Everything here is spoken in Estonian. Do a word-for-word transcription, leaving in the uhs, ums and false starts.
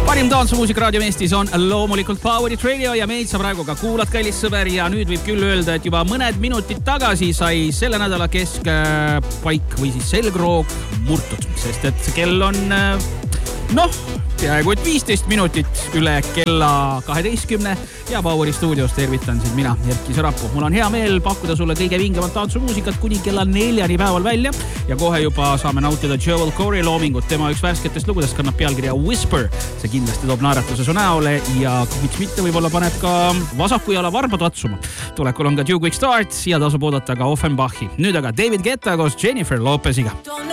Parim tantsumuusika raadio Eestis on loomulikult Power It Radio ja meid sa praegu ka kuulad, kallis sõber, ja nüüd võib küll öelda, et juba mõned minutid tagasi sai selle nädala keskpaik või siis selgroog murtud, sest et kell on noh, peaaegu et viisteist minutit üle kella kaheteistkümne ja Poweri stuudios tervitan sind mina, Erki Sarapuu. Mul on hea meel pakkuda sulle kõige vingemat tantsumuusikat kuni kella neljani päeval välja ja kohe juba saame nautida Joel Corey loomingut. Tema üks värsketest lugudest kannab pealkirja Whisper. See kindlasti toob naeratuse su näole ja miks mitte võib-olla paned ka vasaku jala varba tatsuma. Tulekul on ka Two Quick Start ja tasub oodata ka Offenbachi. Nüüd aga David Guetta koos Jennifer Lopesiga.